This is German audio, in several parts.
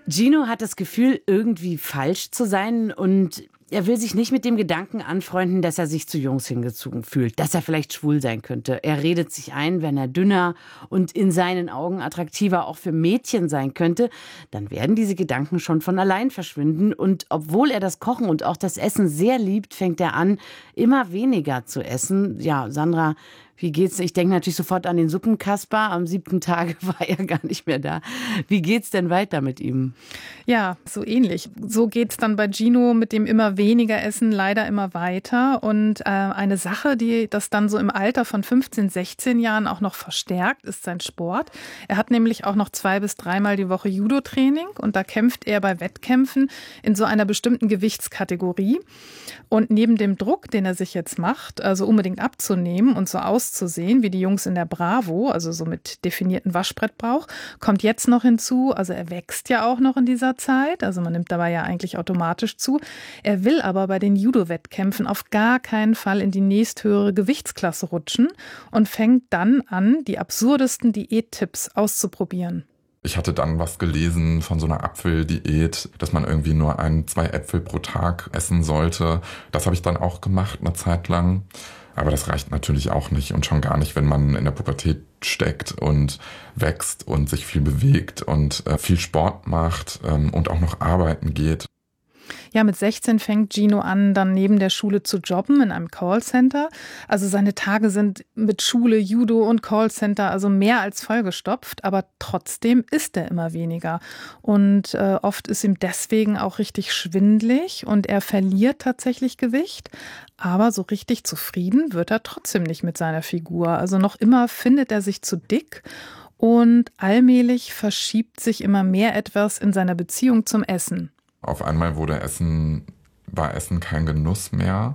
Gino hat das Gefühl, irgendwie falsch zu sein und er will sich nicht mit dem Gedanken anfreunden, dass er sich zu Jungs hingezogen fühlt, dass er vielleicht schwul sein könnte. Er redet sich ein, wenn er dünner und in seinen Augen attraktiver auch für Mädchen sein könnte, dann werden diese Gedanken schon von allein verschwinden. Und obwohl er das Kochen und auch das Essen sehr liebt, fängt er an, immer weniger zu essen. Ja, Sandra, wie geht's? Ich denke natürlich sofort an den Suppenkasper. Am 7. Tag war er gar nicht mehr da. Wie geht's denn weiter mit ihm? Ja, so ähnlich. So geht's dann bei Gino mit dem immer weniger Essen leider immer weiter. Und eine Sache, die das dann so im Alter von 15, 16 Jahren auch noch verstärkt, ist sein Sport. Er hat nämlich auch noch 2- bis 3-mal die Woche Judo-Training und da kämpft er bei Wettkämpfen in so einer bestimmten Gewichtskategorie. Und neben dem Druck, den er sich jetzt macht, also unbedingt abzunehmen und so auszusehen wie die Jungs in der Bravo, also so mit definierten Waschbrettbauch, kommt jetzt noch hinzu, also er wächst ja auch noch in dieser Zeit, also man nimmt dabei ja eigentlich automatisch zu. Er will aber bei den Judo-Wettkämpfen auf gar keinen Fall in die nächsthöhere Gewichtsklasse rutschen und fängt dann an, die absurdesten Diättipps auszuprobieren. Ich hatte dann was gelesen von so einer Apfeldiät, dass man irgendwie nur 1-2 Äpfel pro Tag essen sollte. Das habe ich dann auch gemacht, eine Zeit lang. Aber das reicht natürlich auch nicht und schon gar nicht, wenn man in der Pubertät steckt und wächst und sich viel bewegt und viel Sport macht und auch noch arbeiten geht. Ja, mit 16 fängt Gino an, dann neben der Schule zu jobben in einem Callcenter. Also seine Tage sind mit Schule, Judo und Callcenter also mehr als vollgestopft, aber trotzdem isst er immer weniger. Und oft ist ihm deswegen auch richtig schwindelig und er verliert tatsächlich Gewicht. Aber so richtig zufrieden wird er trotzdem nicht mit seiner Figur. Also noch immer findet er sich zu dick. Und allmählich verschiebt sich immer mehr etwas in seiner Beziehung zum Essen. Auf einmal war Essen kein Genuss mehr,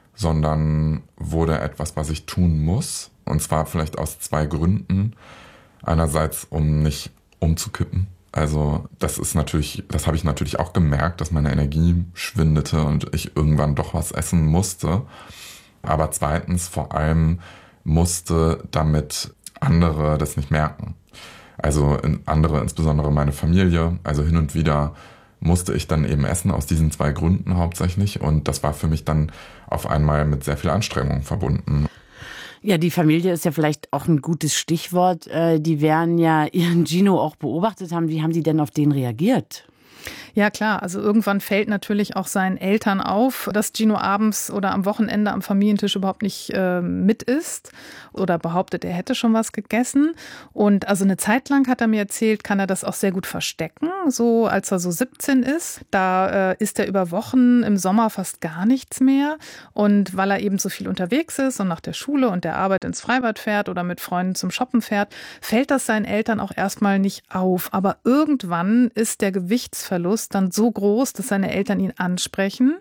sondern wurde etwas, was ich tun muss. Und zwar vielleicht aus 2 Gründen. Einerseits, um nicht umzukippen. Also das habe ich natürlich auch gemerkt, dass meine Energie schwindete und ich irgendwann doch was essen musste. Aber zweitens vor allem musste damit andere das nicht merken. Also andere, insbesondere meine Familie, also hin und wieder musste ich dann eben essen, aus diesen 2 Gründen hauptsächlich. Und das war für mich dann auf einmal mit sehr viel Anstrengung verbunden. Ja, die Familie ist ja vielleicht auch ein gutes Stichwort. Die werden ja ihren Gino auch beobachtet haben. Wie haben die denn auf den reagiert? Ja klar, also irgendwann fällt natürlich auch seinen Eltern auf, dass Gino abends oder am Wochenende am Familientisch überhaupt nicht mit isst oder behauptet, er hätte schon was gegessen. Und also eine Zeit lang, hat er mir erzählt, kann er das auch sehr gut verstecken, so als er so 17 ist. Da isst er über Wochen im Sommer fast gar nichts mehr. Und weil er eben so viel unterwegs ist und nach der Schule und der Arbeit ins Freibad fährt oder mit Freunden zum Shoppen fährt, fällt das seinen Eltern auch erstmal nicht auf. Aber irgendwann ist der Gewichtsverlust dann so groß, dass seine Eltern ihn ansprechen.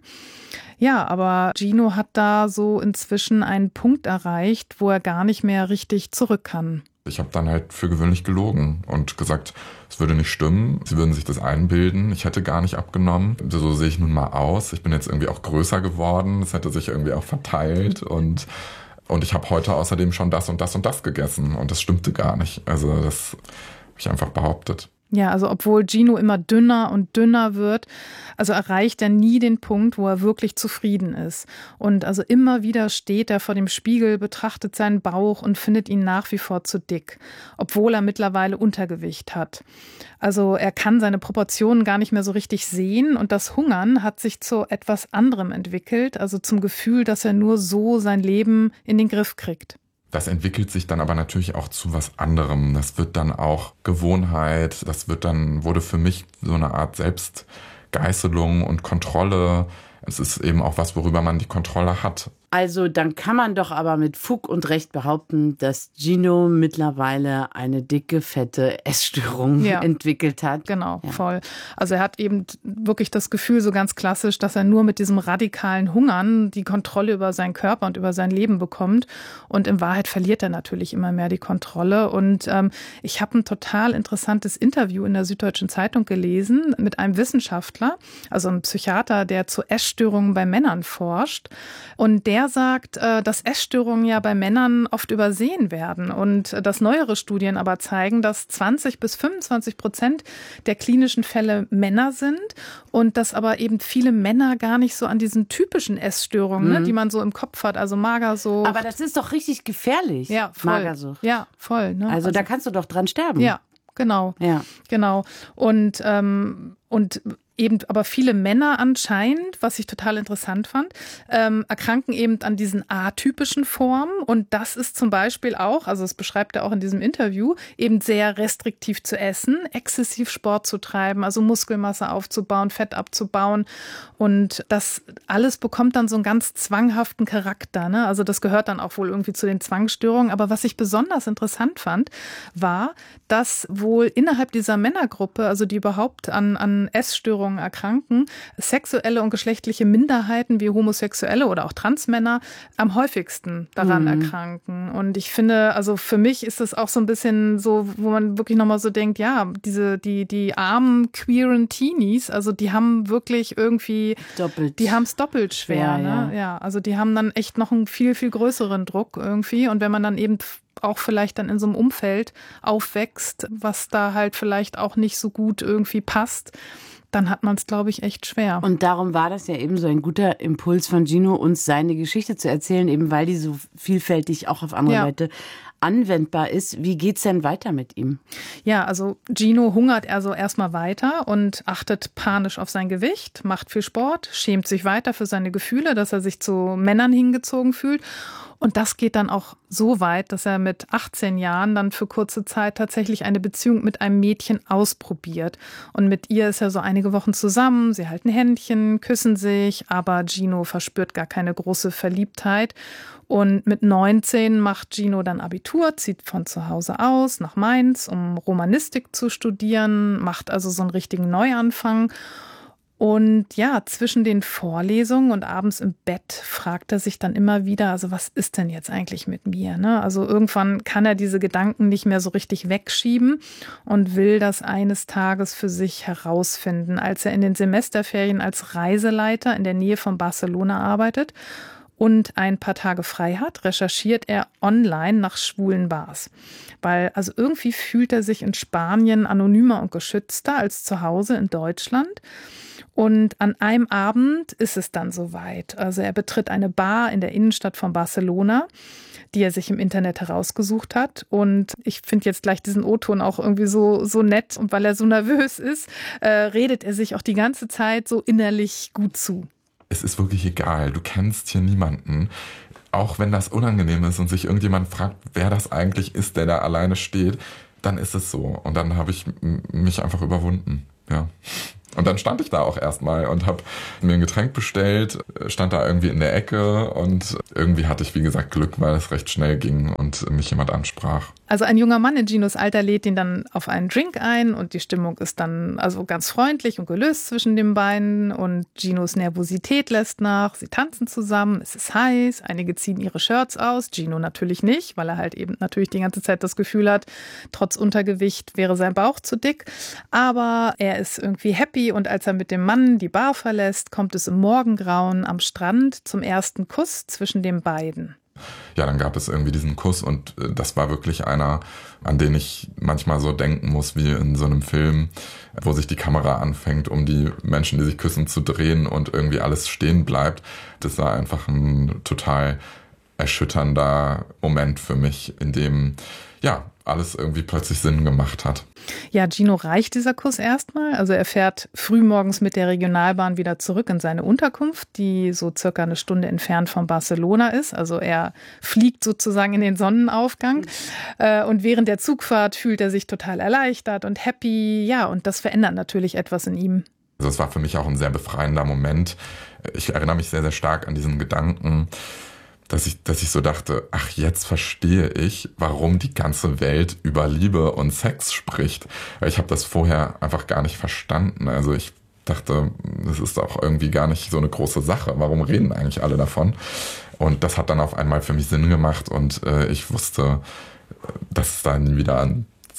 Ja, aber Gino hat da so inzwischen einen Punkt erreicht, wo er gar nicht mehr richtig zurück kann. Ich habe dann halt für gewöhnlich gelogen und gesagt, es würde nicht stimmen, sie würden sich das einbilden, ich hätte gar nicht abgenommen. So sehe ich nun mal aus, ich bin jetzt irgendwie auch größer geworden, es hätte sich irgendwie auch verteilt und ich habe heute außerdem schon das und das und das gegessen und das stimmte gar nicht. Also das habe ich einfach behauptet. Ja, also obwohl Gino immer dünner und dünner wird, also erreicht er nie den Punkt, wo er wirklich zufrieden ist. Und also immer wieder steht er vor dem Spiegel, betrachtet seinen Bauch und findet ihn nach wie vor zu dick, obwohl er mittlerweile Untergewicht hat. Also er kann seine Proportionen gar nicht mehr so richtig sehen und das Hungern hat sich zu etwas anderem entwickelt, also zum Gefühl, dass er nur so sein Leben in den Griff kriegt. Das entwickelt sich dann aber natürlich auch zu was anderem. Das wird dann auch Gewohnheit. Wurde für mich so eine Art Selbstgeißelung und Kontrolle. Es ist eben auch was, worüber man die Kontrolle hat. Also dann kann man doch aber mit Fug und Recht behaupten, dass Gino mittlerweile eine dicke, fette Essstörung entwickelt hat. Genau, voll. Also er hat eben wirklich das Gefühl, so ganz klassisch, dass er nur mit diesem radikalen Hungern die Kontrolle über seinen Körper und über sein Leben bekommt. Und in Wahrheit verliert er natürlich immer mehr die Kontrolle. Und ich habe ein total interessantes Interview in der Süddeutschen Zeitung gelesen mit einem Wissenschaftler, also einem Psychiater, der zu Essstörungen bei Männern forscht. Und der er sagt, dass Essstörungen ja bei Männern oft übersehen werden und dass neuere Studien aber zeigen, dass 20-25% der klinischen Fälle Männer sind und dass aber eben viele Männer gar nicht so an diesen typischen Essstörungen, ne, die man so im Kopf hat, also Magersucht. Aber das ist doch richtig gefährlich, ja, voll. Magersucht. Ja, voll. Ne? Also da kannst du doch dran sterben. Ja, genau. Ja. Genau. Und eben aber viele Männer anscheinend, was ich total interessant fand, erkranken eben an diesen atypischen Formen. Und das ist zum Beispiel auch, also das beschreibt er auch in diesem Interview, eben sehr restriktiv zu essen, exzessiv Sport zu treiben, also Muskelmasse aufzubauen, Fett abzubauen. Und das alles bekommt dann so einen ganz zwanghaften Charakter, ne? Also das gehört dann auch wohl irgendwie zu den Zwangsstörungen. Aber was ich besonders interessant fand, war, dass wohl innerhalb dieser Männergruppe, also die überhaupt an Essstörungen erkranken, sexuelle und geschlechtliche Minderheiten wie Homosexuelle oder auch Transmänner am häufigsten daran erkranken. Und ich finde, also für mich ist das auch so ein bisschen so, wo man wirklich nochmal so denkt, ja, die armen queeren Teenies, also die haben wirklich irgendwie die haben es doppelt schwer. Ne? Ja, also die haben dann echt noch einen viel, viel größeren Druck irgendwie. Und wenn man dann eben auch vielleicht dann in so einem Umfeld aufwächst, was da halt vielleicht auch nicht so gut irgendwie passt, dann hat man es, glaube ich, echt schwer. Und darum war das ja eben so ein guter Impuls von Gino, uns seine Geschichte zu erzählen, eben weil die so vielfältig auch auf andere Leute anwendbar ist. Wie geht's denn weiter mit ihm? Ja, also Gino hungert also erstmal weiter und achtet panisch auf sein Gewicht, macht viel Sport, schämt sich weiter für seine Gefühle, dass er sich zu Männern hingezogen fühlt. Und das geht dann auch so weit, dass er mit 18 Jahren dann für kurze Zeit tatsächlich eine Beziehung mit einem Mädchen ausprobiert. Und mit ihr ist er so einige Wochen zusammen, sie halten Händchen, küssen sich, aber Gino verspürt gar keine große Verliebtheit. Und mit 19 macht Gino dann Abitur, zieht von zu Hause aus nach Mainz, um Romanistik zu studieren, macht also so einen richtigen Neuanfang. Und ja, zwischen den Vorlesungen und abends im Bett fragt er sich dann immer wieder, also was ist denn jetzt eigentlich mit mir? Ne? Also irgendwann kann er diese Gedanken nicht mehr so richtig wegschieben und will das eines Tages für sich herausfinden. Als er in den Semesterferien als Reiseleiter in der Nähe von Barcelona arbeitet und ein paar Tage frei hat, recherchiert er online nach schwulen Bars. Weil also irgendwie fühlt er sich in Spanien anonymer und geschützter als zu Hause in Deutschland. Und an einem Abend ist es dann soweit. Also er betritt eine Bar in der Innenstadt von Barcelona, die er sich im Internet herausgesucht hat. Und ich finde jetzt gleich diesen O-Ton auch irgendwie so nett. Und weil er so nervös ist, redet er sich auch die ganze Zeit so innerlich gut zu. Es ist wirklich egal, du kennst hier niemanden. Auch wenn das unangenehm ist und sich irgendjemand fragt, wer das eigentlich ist, der da alleine steht, dann ist es so. Und dann habe ich mich einfach überwunden, ja. Und dann stand ich da auch erstmal und habe mir ein Getränk bestellt, stand da irgendwie in der Ecke und irgendwie hatte ich, wie gesagt, Glück, weil es recht schnell ging und mich jemand ansprach. Also ein junger Mann in Ginos Alter lädt ihn dann auf einen Drink ein und die Stimmung ist dann also ganz freundlich und gelöst zwischen den beiden und Ginos Nervosität lässt nach. Sie tanzen zusammen, es ist heiß, einige ziehen ihre Shirts aus, Gino natürlich nicht, weil er halt eben natürlich die ganze Zeit das Gefühl hat, trotz Untergewicht wäre sein Bauch zu dick, aber er ist irgendwie happy und als er mit dem Mann die Bar verlässt, kommt es im Morgengrauen am Strand zum ersten Kuss zwischen den beiden. Ja, dann gab es irgendwie diesen Kuss und das war wirklich einer, an den ich manchmal so denken muss, wie in so einem Film, wo sich die Kamera anfängt, um die Menschen, die sich küssen, zu drehen und irgendwie alles stehen bleibt. Das war einfach ein total erschütternder Moment für mich, in dem ja alles irgendwie plötzlich Sinn gemacht hat. Ja, Gino reicht dieser Kuss erstmal. Also er fährt frühmorgens mit der Regionalbahn wieder zurück in seine Unterkunft, die so circa eine Stunde entfernt von Barcelona ist. Also er fliegt sozusagen in den Sonnenaufgang. Und während der Zugfahrt fühlt er sich total erleichtert und happy. Ja, und das verändert natürlich etwas in ihm. Also es war für mich auch ein sehr befreiender Moment. Ich erinnere mich sehr, sehr stark an diesen Gedanken, dass ich so dachte, ach, jetzt verstehe ich, warum die ganze Welt über Liebe und Sex spricht. Weil ich habe das vorher einfach gar nicht verstanden. Also ich dachte, das ist auch irgendwie gar nicht so eine große Sache. Warum reden eigentlich alle davon? Und das hat dann auf einmal für mich Sinn gemacht und ich wusste, dass es da nie wieder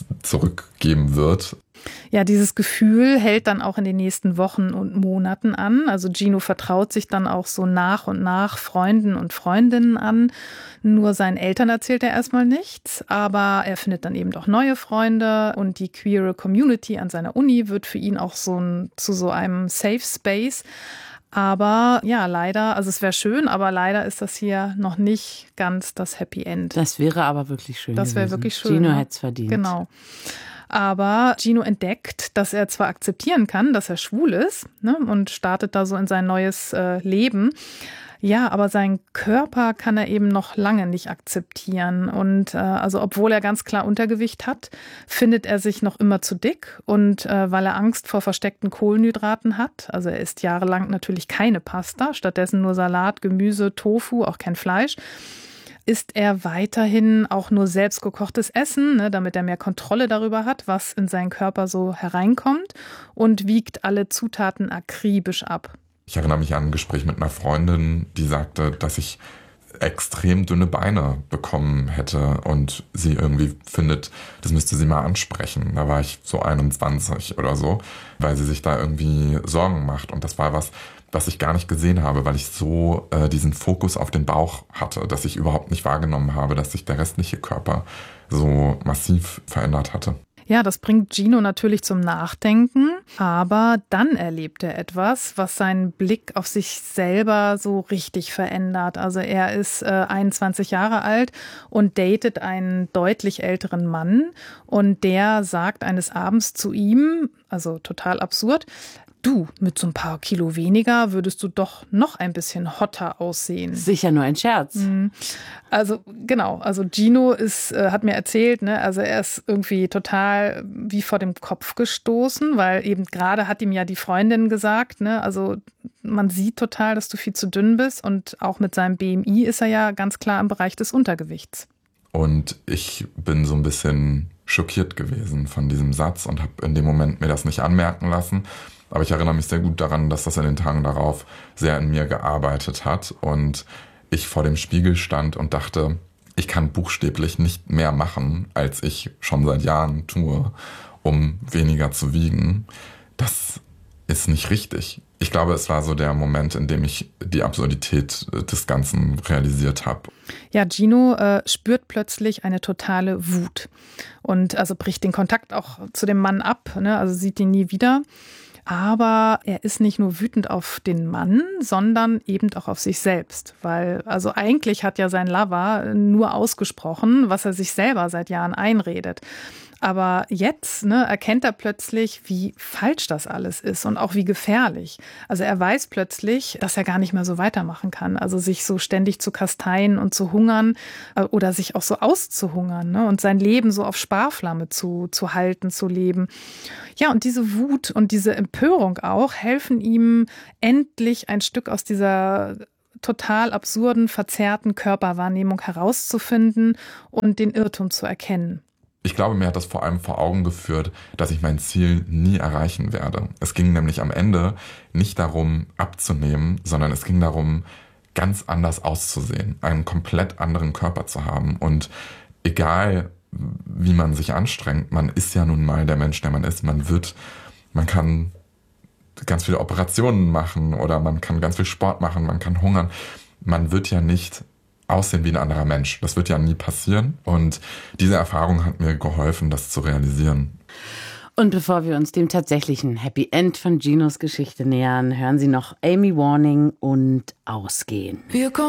zurückgeben wird. Ja, dieses Gefühl hält dann auch in den nächsten Wochen und Monaten an. Also Gino vertraut sich dann auch so nach und nach Freunden und Freundinnen an. Nur seinen Eltern erzählt er erstmal nichts, aber er findet dann eben doch neue Freunde und die queere Community an seiner Uni wird für ihn auch zu so einem Safe Space. Aber ja, leider, also es wäre schön, aber leider ist das hier noch nicht ganz das Happy End. Das wäre aber wirklich schön. Das wäre wirklich schön. Gino hätte es verdient. Genau. Aber Gino entdeckt, dass er zwar akzeptieren kann, dass er schwul ist, ne, und startet da so in sein neues Leben. Ja, aber seinen Körper kann er eben noch lange nicht akzeptieren. Und also obwohl er ganz klar Untergewicht hat, findet er sich noch immer zu dick. Und weil er Angst vor versteckten Kohlenhydraten hat, also er isst jahrelang natürlich keine Pasta, stattdessen nur Salat, Gemüse, Tofu, auch kein Fleisch, isst er weiterhin auch nur selbstgekochtes Essen, ne, damit er mehr Kontrolle darüber hat, was in seinen Körper so hereinkommt und wiegt alle Zutaten akribisch ab. Ich erinnere mich an ein Gespräch mit einer Freundin, die sagte, dass ich extrem dünne Beine bekommen hätte und sie irgendwie findet, das müsste sie mal ansprechen. Da war ich so 21 oder so, weil sie sich da irgendwie Sorgen macht. Und das war was ich gar nicht gesehen habe, weil ich so diesen Fokus auf den Bauch hatte, dass ich überhaupt nicht wahrgenommen habe, dass sich der restliche Körper so massiv verändert hatte. Ja, das bringt Gino natürlich zum Nachdenken, aber dann erlebt er etwas, was seinen Blick auf sich selber so richtig verändert. Also er ist 21 Jahre alt und datet einen deutlich älteren Mann und der sagt eines Abends zu ihm, also total absurd, du, mit so ein paar Kilo weniger würdest du doch noch ein bisschen hotter aussehen. Sicher nur ein Scherz. Also genau, also Gino hat mir erzählt, ne, also er ist irgendwie total wie vor dem Kopf gestoßen, weil eben gerade hat ihm ja die Freundin gesagt, ne, also man sieht total, dass du viel zu dünn bist und auch mit seinem BMI ist er ja ganz klar im Bereich des Untergewichts. Und ich bin so ein bisschen schockiert gewesen von diesem Satz und habe in dem Moment mir das nicht anmerken lassen. Aber ich erinnere mich sehr gut daran, dass das in den Tagen darauf sehr in mir gearbeitet hat und ich vor dem Spiegel stand und dachte, ich kann buchstäblich nicht mehr machen, als ich schon seit Jahren tue, um weniger zu wiegen. Das ist nicht richtig. Ich glaube, es war so der Moment, in dem ich die Absurdität des Ganzen realisiert habe. Ja, Gino spürt plötzlich eine totale Wut und also bricht den Kontakt auch zu dem Mann ab, ne, also sieht ihn nie wieder. Aber er ist nicht nur wütend auf den Mann, sondern eben auch auf sich selbst. Weil, also eigentlich hat ja sein Lover nur ausgesprochen, was er sich selber seit Jahren einredet. Aber jetzt erkennt er plötzlich, wie falsch das alles ist und auch wie gefährlich. Also er weiß plötzlich, dass er gar nicht mehr so weitermachen kann. Also sich so ständig zu kasteien und zu hungern oder sich auch so auszuhungern, ne? Und sein Leben so auf Sparflamme zu halten, zu leben. Ja, und diese Wut und diese Empörung auch helfen ihm endlich ein Stück aus dieser total absurden, verzerrten Körperwahrnehmung herauszufinden und den Irrtum zu erkennen. Ich glaube, mir hat das vor allem vor Augen geführt, dass ich mein Ziel nie erreichen werde. Es ging nämlich am Ende nicht darum, abzunehmen, sondern es ging darum, ganz anders auszusehen, einen komplett anderen Körper zu haben. Und egal, wie man sich anstrengt, man ist ja nun mal der Mensch, der man ist. Man kann ganz viele Operationen machen oder man kann ganz viel Sport machen, man kann hungern. Man wird ja nicht aussehen wie ein anderer Mensch. Das wird ja nie passieren. Und diese Erfahrung hat mir geholfen, das zu realisieren. Und bevor wir uns dem tatsächlichen Happy End von Ginos Geschichte nähern, hören Sie noch Amy Warning und Ausgehen.